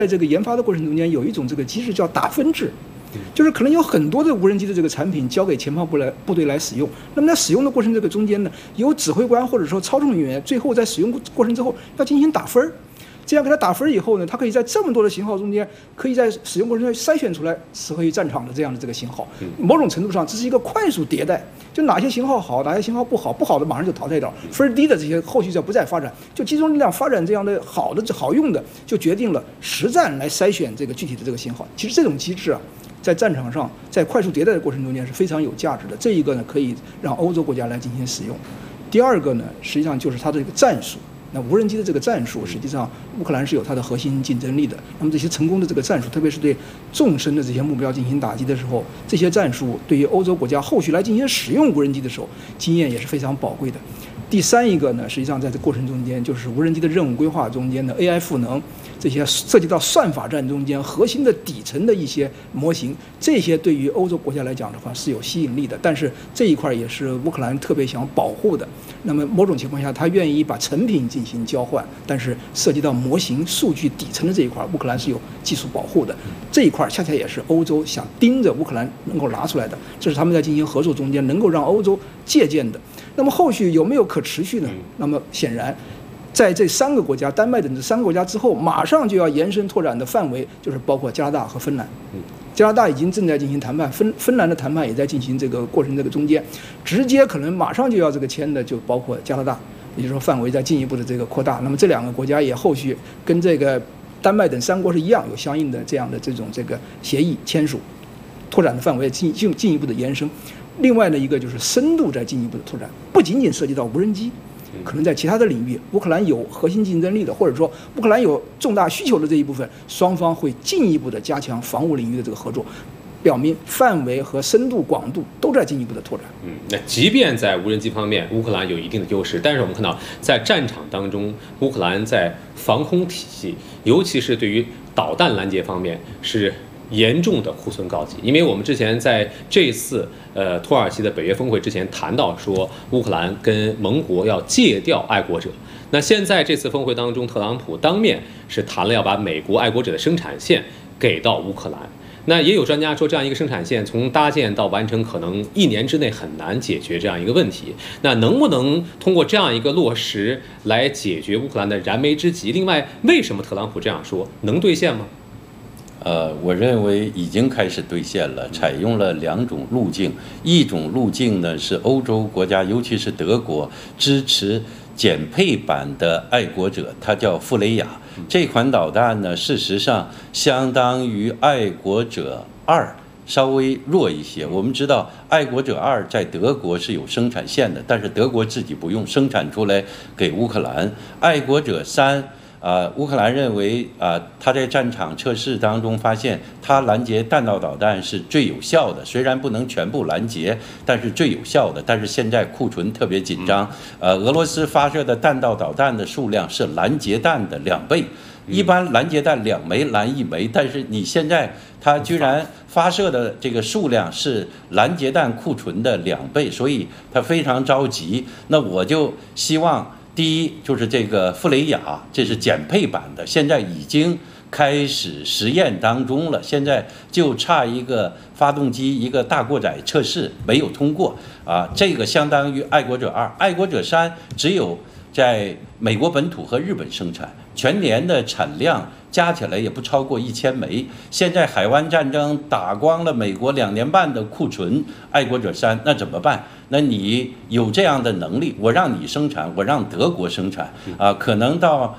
在这个研发的过程中间，有一种这个机制叫打分制。就是可能有很多的无人机的这个产品交给前方部队来使用，那么在使用的过程这个中间呢，由指挥官或者说操纵人员最后在使用过程之后要进行打分儿，这样给他打分以后呢，他可以在这么多的型号中间，可以在使用过程中筛选出来适合于战场的这样的这个型号。某种程度上，这是一个快速迭代，就哪些型号好，哪些型号不好，不好的马上就淘汰掉，分低的这些后续就不再发展，就集中力量发展这样的好的好用的，就决定了实战来筛选这个具体的这个型号。其实这种机制啊，在战场上，在快速迭代的过程中间是非常有价值的。这一个呢，可以让欧洲国家来进行使用。第二个呢，实际上就是它的这个战术。那无人机的这个战术，实际上乌克兰是有它的核心竞争力的。那么这些成功的这个战术，特别是对纵深的这些目标进行打击的时候，这些战术对于欧洲国家后续来进行使用无人机的时候，经验也是非常宝贵的。第三一个呢，实际上在这过程中间，就是无人机的任务规划中间的 AI 赋能，这些涉及到算法战中间核心的底层的一些模型，这些对于欧洲国家来讲的话是有吸引力的。但是这一块也是乌克兰特别想保护的。那么某种情况下，他愿意把成品进行交换，但是涉及到模型、数据底层的这一块，乌克兰是有技术保护的。这一块恰恰也是欧洲想盯着乌克兰能够拿出来的，这是他们在进行合作中间能够让欧洲借鉴的。那么后续有没有可持续呢？那么显然，在这三个国家，丹麦等这三个国家之后，马上就要延伸拓展的范围，就是包括加拿大和芬兰。加拿大已经正在进行谈判，芬兰的谈判也在进行这个过程这个中间，直接可能马上就要这个签的就包括加拿大，也就是说范围在进一步的这个扩大。那么这两个国家也后续跟这个丹麦等三国是一样，有相应的这样的这种这个协议签署，拓展的范围进一步的延伸。另外呢，一个就是深度在进一步的拓展，不仅仅涉及到无人机，可能在其他的领域，乌克兰有核心竞争力的，或者说乌克兰有重大需求的这一部分，双方会进一步的加强防务领域的这个合作，表明范围和深度、广度都在进一步的拓展。 那即便在无人机方面，乌克兰有一定的优势，但是我们看到在战场当中，乌克兰在防空体系，尤其是对于导弹拦截方面是严重的库存告急，因为我们之前在这次土耳其的北约峰会之前谈到说，乌克兰跟盟国要戒掉爱国者。那现在这次峰会当中，特朗普当面是谈了要把美国爱国者的生产线给到乌克兰。那也有专家说，这样一个生产线从搭建到完成，可能1年之内很难解决这样一个问题。那能不能通过这样一个落实来解决乌克兰的燃眉之急？另外，为什么特朗普这样说，能兑现吗？ 我认为已经开始兑现了，采用了2种路径。一种路径呢是欧洲国家，尤其是德国支持减配版的爱国者，它叫傅雷雅。这款导弹呢，事实上相当于爱国者2，稍微弱一些。我们知道爱国者2在德国是有生产线的，但是德国自己不用生产出来给乌克兰。爱国者3。乌克兰认为他在战场测试当中发现，他拦截弹道导弹是最有效的，虽然不能全部拦截，但是最有效的。但是现在库存特别紧张，俄罗斯发射的弹道导弹的数量是拦截弹的2倍。一般拦截弹2枚拦1枚，但是你现在它居然发射的这个数量是拦截弹库存的2倍，所以它非常着急。那我就希望。第一就是这个傅雷雅，这是减配版的，现在已经开始实验当中了，现在就差一个发动机一个大过载测试没有通过这个相当于爱国者2，爱国者3只有在美国本土和日本生产，全年的产量加起来也不超过1000枚。现在海湾战争打光了美国2年半的库存，爱国者3那怎么办？那你有这样的能力，我让你生产，我让德国生产可能到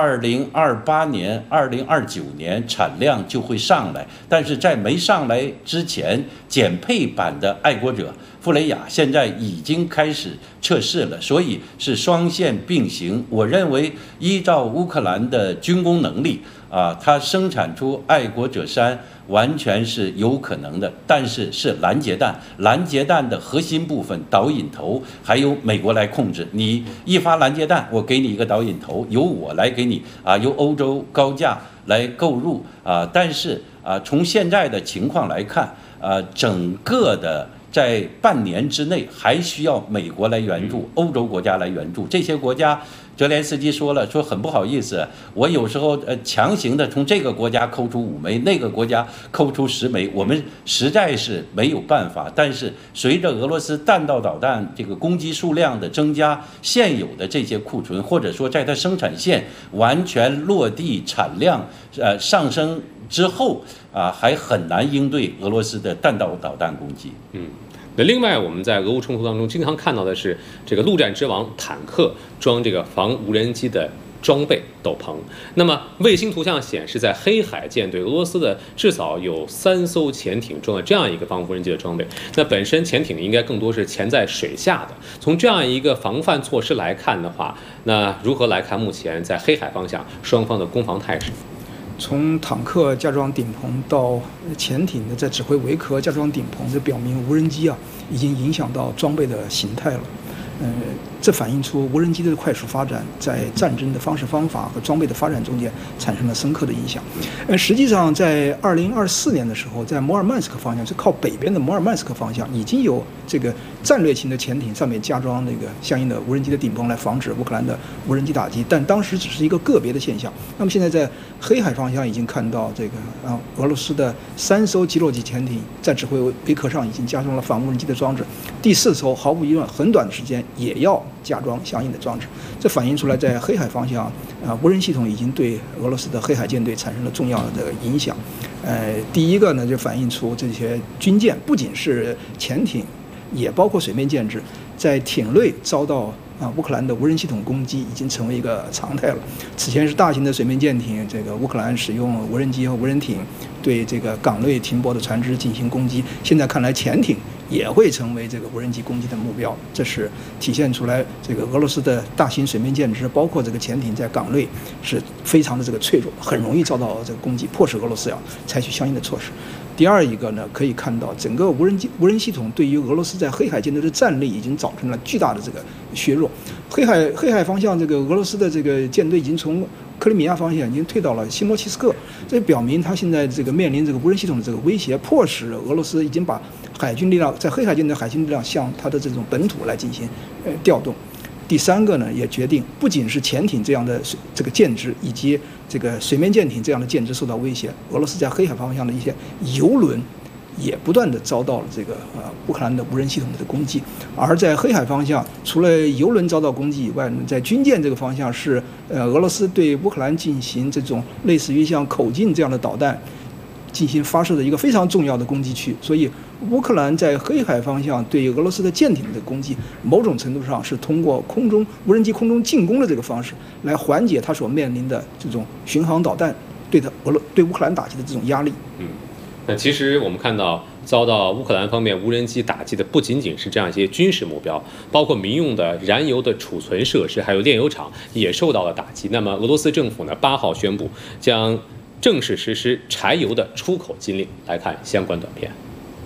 2028年、2029年产量就会上来，但是在没上来之前，减配版的爱国者傅雷雅现在已经开始测试了，所以是双线并行。我认为依照乌克兰的军工能力它生产出爱国者3完全是有可能的，但是是拦截弹，拦截弹的核心部分导引头还由美国来控制。你一发拦截弹，我给你一个导引头，由我来给你由欧洲高价来购入但是从现在的情况来看整个的在半年之内还需要美国来援助，欧洲国家来援助，这些国家泽连斯基说了，说很不好意思，我有时候强行的从这个国家抠出5枚，那个国家抠出10枚，我们实在是没有办法。但是随着俄罗斯弹道导弹这个攻击数量的增加，现有的这些库存，或者说在它生产线完全落地、产量上升之后还很难应对俄罗斯的弹道导弹攻击。 那另外，我们在俄乌冲突当中经常看到的是，这个陆战之王坦克装这个防无人机的装备斗篷。那么卫星图像显示，在黑海舰队，俄罗斯的至少有3艘潜艇装了这样一个防无人机的装备。那本身潜艇应该更多是潜在水下的。从这样一个防范措施来看的话，那如何来看目前在黑海方向双方的攻防态势？ 从坦克加装顶棚到潜艇的在指挥桅壳加装顶棚，这表明无人机已经影响到装备的形态了。这反映出无人机的快速发展在战争的方式方法和装备的发展中间产生了深刻的影响。实际上，在2024年的时候，在摩尔曼斯克方向，是靠北边的摩尔曼斯克方向，已经有这个战略型的潜艇上面加装那个相应的无人机的顶棚，来防止乌克兰的无人机打击。但当时只是一个个别的现象。那么现在在黑海方向已经看到这个俄罗斯的3艘基洛级潜艇在指挥桅壳上已经加装了反无人机的装置，第4艘毫无疑问很短的时间也要加装相应的装置。这反映出来，在黑海方向，无人系统已经对俄罗斯的黑海舰队产生了重要的影响。第一个呢，就反映出这些军舰不仅是潜艇，也包括水面舰只，在艇内遭到乌克兰的无人系统攻击已经成为一个常态了。此前是大型的水面舰艇，这个乌克兰使用无人机和无人艇对这个港内停泊的船只进行攻击，现在看来潜艇也会成为这个无人机攻击的目标。这是体现出来这个俄罗斯的大型水面舰只，包括这个潜艇在港内是非常的这个脆弱，很容易遭到这个攻击，迫使俄罗斯要采取相应的措施。第二一个呢，可以看到整个无人系统对于俄罗斯在黑海舰队的战力已经造成了巨大的这个削弱。黑海方向，这个俄罗斯的这个舰队已经从克里米亚方向已经退到了新罗齐斯克，这表明他现在这个面临这个无人系统的这个威胁，迫使俄罗斯已经把海军力量在黑海舰队海军力量向它的这种本土来进行调动。第3个呢，也决定不仅是潜艇这样的这个舰只以及这个水面舰艇这样的舰只受到威胁，俄罗斯在黑海方向的一些油轮也不断的遭到了这个乌克兰的无人系统的攻击。而在黑海方向，除了油轮遭到攻击以外呢，在军舰这个方向是俄罗斯对乌克兰进行这种类似于像口径这样的导弹进行发射的一个非常重要的攻击区。所以乌克兰在黑海方向对俄罗斯的舰艇的攻击，某种程度上是通过无人机空中进攻的这个方式来缓解它所面临的这种巡航导弹对乌克兰打击的这种压力。 那其实我们看到，遭到乌克兰方面无人机打击的不仅仅是这样一些军事目标，包括民用的燃油的储存设施，还有炼油厂也受到了打击。那么俄罗斯政府呢，8号宣布将正式实施柴油的出口禁令。来看相关短片。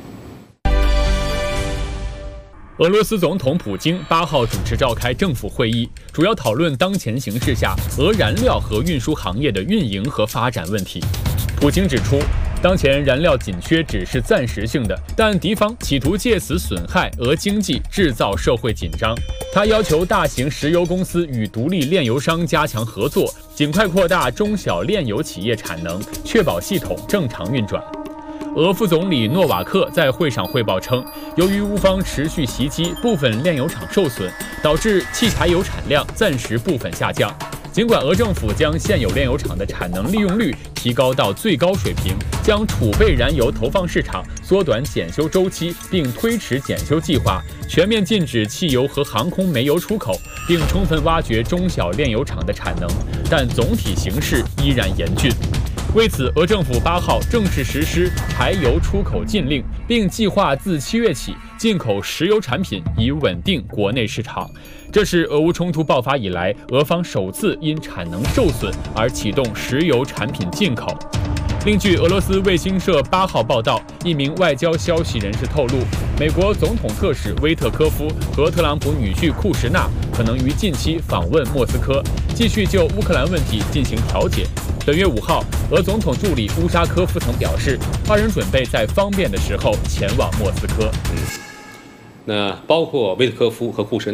俄罗斯总统普京8号主持召开政府会议，主要讨论当前形势下俄燃料和运输行业的运营和发展问题。普京指出，当前燃料紧缺只是暂时性的，但敌方企图借此损害俄经济，制造社会紧张。他要求大型石油公司与独立炼油商加强合作，尽快扩大中小炼油企业产能，确保系统正常运转。俄副总理诺瓦克在会上汇报称，由于乌方持续袭击，部分炼油厂受损，导致汽柴油产量暂时部分下降。尽管俄政府将现有炼油厂的产能利用率提高到最高水平，将储备燃油投放市场，缩短检修周期，并推迟检修计划，全面禁止汽油和航空煤油出口，并充分挖掘中小炼油厂的产能，但总体形势依然严峻。为此，俄政府8号正式实施柴油出口禁令，并计划自7月起进口石油产品，以稳定国内市场。这是俄乌冲突爆发以来，俄方首次因产能受损而启动石油产品进口。另据俄罗斯卫星社8号报道，一名外交消息人士透露，美国总统特使威特科夫和特朗普女婿库什纳可能于近期访问莫斯科，继续就乌克兰问题进行调解。本月5号，俄总统助理乌沙科夫曾表示，二人准备在方便的时候前往莫斯科。 那包括威特科夫和库什纳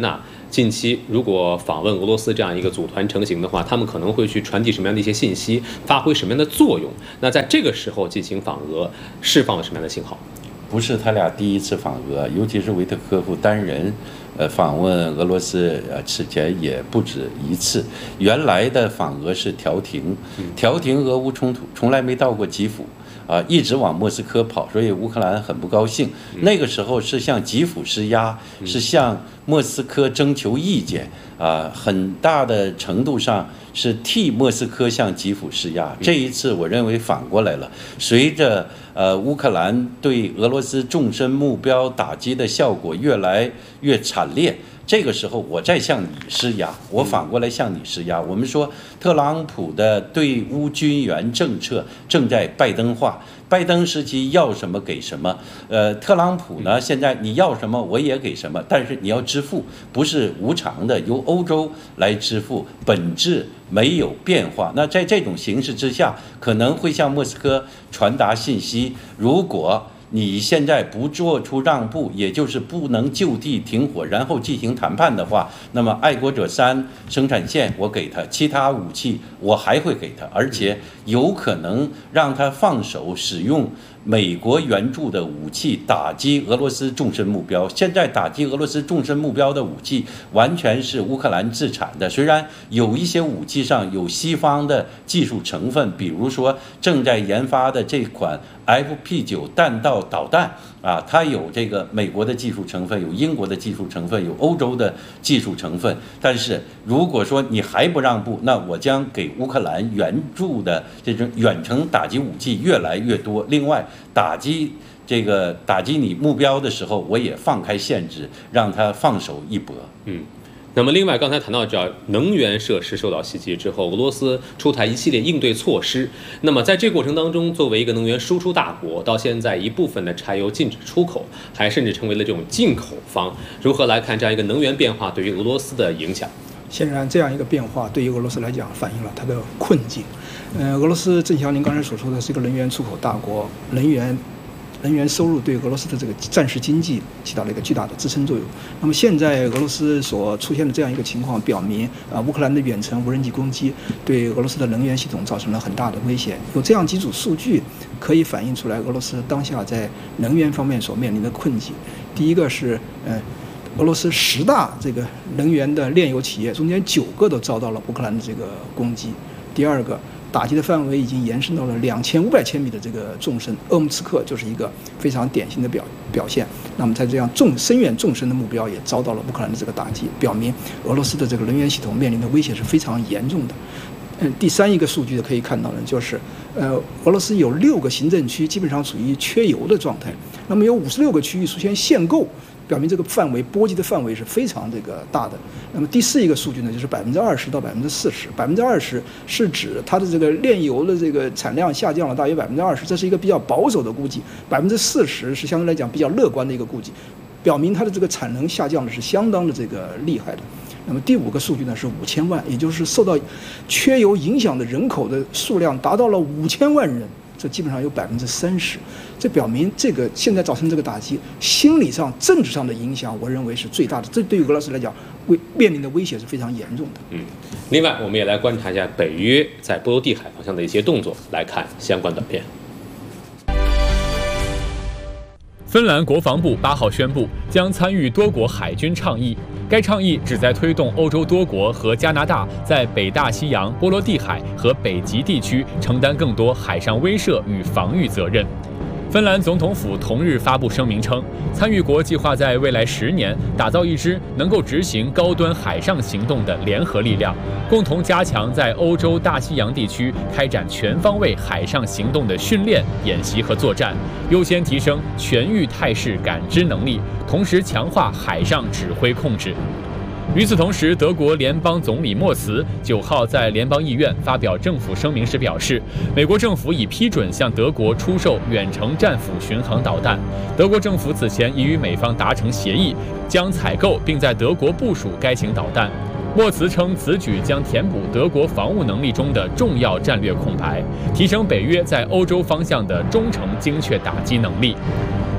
近期如果访问俄罗斯这样一个组团成行的话，他们可能会去传递什么样的一些信息，发挥什么样的作用？那在这个时候进行访俄，释放了什么样的信号？ 不是他俩第一次访俄，尤其是维特科夫单人访问俄罗斯，此前也不止一次。原来的访俄是调停俄乌冲突，从来没到过基辅。一直往莫斯科跑，所以乌克兰很不高兴。那个时候是向基辅施压，是向莫斯科征求意见，很大的程度上是替莫斯科向基辅施压。这一次我认为反过来了，随着乌克兰对俄罗斯纵深目标打击的效果越来越惨烈，这个时候我再向你施压，我反过来向你施压。我们说特朗普的对乌军援政策正在拜登化，拜登时期要什么给什么，特朗普呢现在你要什么我也给什么，但是你要支付，不是无偿的，由欧洲来支付，本质没有变化。那在这种形势之下，可能会向莫斯科传达信息，如果你现在不做出让步，也就是不能就地停火，然后进行谈判的话，那么爱国者3生产线我给他，其他武器我还会给他，而且有可能让他放手使用美国援助的武器打击俄罗斯纵深目标。现在打击俄罗斯纵深目标的武器完全是乌克兰自产的，虽然有一些武器上有西方的技术成分，比如说正在研发的这款 FP9 弹道导弹它有这个美国的技术成分，有英国的技术成分，有欧洲的技术成分。但是如果说你还不让步，那我将给乌克兰援助的这种远程打击武器越来越多。另外，打击你目标的时候，我也放开限制，让他放手一搏。 那么另外刚才谈到这能源设施受到袭击之后，俄罗斯出台一系列应对措施。那么在这个过程当中，作为一个能源输出大国，到现在一部分的柴油禁止出口，还甚至成为了这种进口方。如何来看这样一个能源变化对于俄罗斯的影响？ 显然，这样一个变化对于俄罗斯来讲，反映了它的困境。俄罗斯正像您刚才所说的，是一个能源出口大国，能源收入对俄罗斯的这个战时经济起到了一个巨大的支撑作用。那么现在俄罗斯所出现的这样一个情况，表明乌克兰的远程无人机攻击对俄罗斯的能源系统造成了很大的威胁。有这样几组数据可以反映出来俄罗斯当下在能源方面所面临的困境。第一个是俄罗斯10大这个能源的炼油企业中间9个都遭到了乌克兰的这个攻击。第二个，打击的范围已经延伸到了2500千米的这个纵深，鄂木茨克就是一个非常典型的表现。那么在这样深远纵深的目标也遭到了乌克兰的这个打击，表明俄罗斯的这个能源系统面临的威胁是非常严重的。第三一个数据可以看到呢，就是俄罗斯有6个行政区基本上处于缺油的状态，那么有56个区域出现限购，表明这个波及的范围是非常这个大的。那么第四一个数据呢，就是20%到40%，20%是指它的这个炼油的这个产量下降了大约20%，这是一个比较保守的估计，40%是相对来讲比较乐观的一个估计，表明它的这个产能下降的是相当的这个厉害的。那么第5个数据呢是5000万，也就是受到缺油影响的人口的数量达到了5000万人，这基本上有30%，这表明这个现在造成这个打击，心理上、政治上的影响，我认为是最大的。这对于俄罗斯来讲，面临的威胁是非常严重的。 另外，我们也来观察一下北约在波罗的海方向的一些动作，来看相关短片。 芬兰国防部8号宣布将参与多国海军倡议，该倡议旨在推动欧洲多国和加拿大在北大西洋、波罗的海和北极地区承担更多海上威慑与防御责任。芬兰总统府同日发布声明称，参与国计划在未来10年打造一支能够执行高端海上行动的联合力量，共同加强在欧洲大西洋地区开展全方位海上行动的训练、演习和作战，优先提升全域态势感知能力，同时强化海上指挥控制。与此同时，德国联邦总理莫茨9号在联邦议院发表政府声明时表示，美国政府已批准向德国出售远程战斧巡航导弹。德国政府此前已与美方达成协议，将采购并在德国部署该型导弹。莫茨称，此举将填补德国防务能力中的重要战略空白，提升北约在欧洲方向的中程精确打击能力。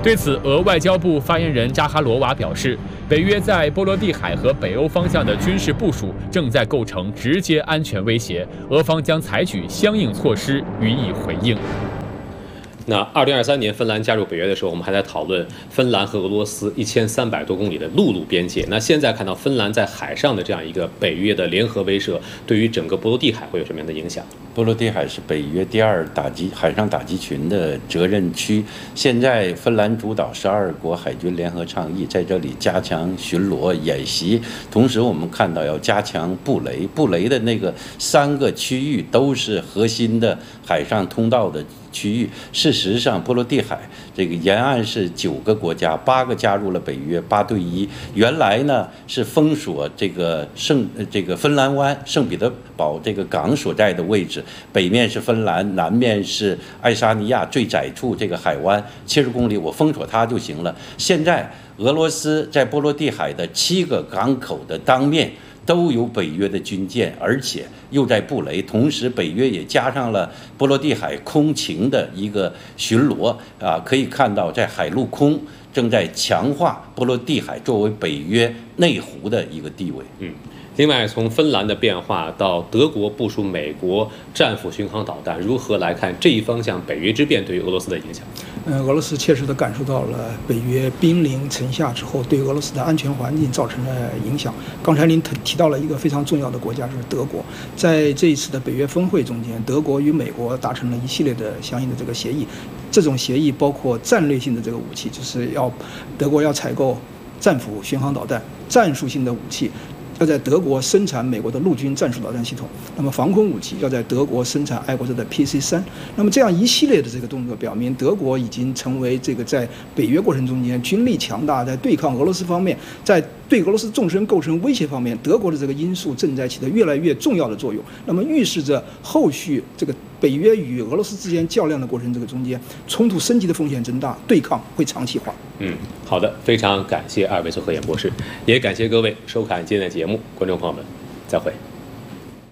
对此，俄外交部发言人扎哈罗娃表示，北约在波罗的海和北欧方向的军事部署正在构成直接安全威胁，俄方将采取相应措施予以回应。 那2023年芬兰加入北约的时候，我们还在讨论芬兰和俄罗斯1300多公里的陆路边界。那现在看到芬兰在海上的这样一个北约的联合威慑，对于整个波罗的海会有什么样的影响？ 波罗的海是北约第2海上打击群的责任区。现在芬兰主导12国海军联合倡议，在这里加强巡逻演习，同时我们看到要加强布雷。布雷的那个3个区域都是核心的海上通道的区域。事实上，波罗的海这个沿岸是9个国家，8个加入了北约，8对1。原来呢是封锁这个芬兰湾圣彼得堡这个港所在的位置，北面是芬兰，南面是爱沙尼亚最窄处这个海湾70公里，我封锁它就行了。现在俄罗斯在波罗的海的7个港口的当面都有北约的军舰，而且又在布雷，同时北约也加上了波罗的海空勤的一个巡逻啊，可以看到在海陆空正在强化波罗的海作为北约内湖的一个地位。 另外，从芬兰的变化到德国部署美国战斧巡航导弹，如何来看这一方向北约之变对于俄罗斯的影响？ 俄罗斯切实地感受到了北约兵临城下之后对俄罗斯的安全环境造成的影响。刚才您提到了一个非常重要的国家，就是德国。在这一次的北约峰会中间，德国与美国达成了一系列的相应的这个协议。这种协议包括战略性的这个武器，就是德国要采购战斧巡航导弹，战术性的武器要在德国生产美国的陆军战术导弹系统，那么防空武器要在德国生产爱国者的 PC-3。那么这样一系列的这个动作表明，德国已经成为这个在北约过程中间军力强大，在对抗俄罗斯方面，在对俄罗斯纵深构成威胁方面，德国的这个因素正在起着越来越重要的作用。那么预示着后续这个北约与俄罗斯之间较量的过程这个中间，冲突升级的风险增大，对抗会长期化。 好的，非常感谢2位做客演播室，也感谢各位收看今天的节目，观众朋友们，再会。